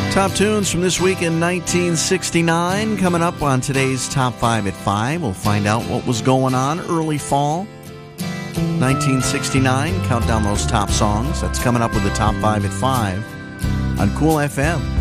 Top tunes from this week in 1969. Coming up on today's Top 5 at 5. We'll find out what was going on early fall 1969. Count down those top songs. That's coming up with the Top 5 at 5 on Cool FM.